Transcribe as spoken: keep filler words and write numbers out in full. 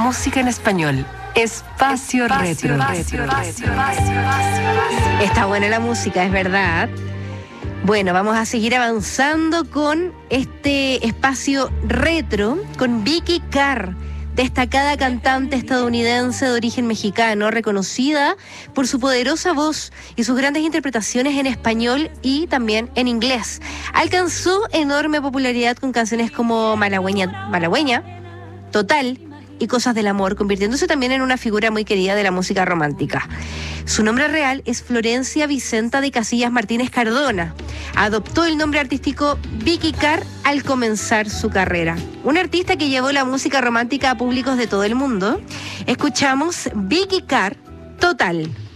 música en español. Espacio, Espacio Retro. Retro, Retro, Retro. Está buena la música, es verdad. Bueno, vamos a seguir avanzando con este espacio retro con Vicky Carr, destacada cantante estadounidense de origen mexicano, reconocida por su poderosa voz y sus grandes interpretaciones en español y también en inglés. Alcanzó enorme popularidad con canciones como Malagüeña, Malagüeña, Total y Cosas del Amor, convirtiéndose también en una figura muy querida de la música romántica. Su nombre real es Florencia Vicenta de Casillas Martínez Cardona. Adoptó el nombre artístico Vicky Carr al comenzar su carrera. Una artista que llevó la música romántica a públicos de todo el mundo. Escuchamos Vicky Carr, Total.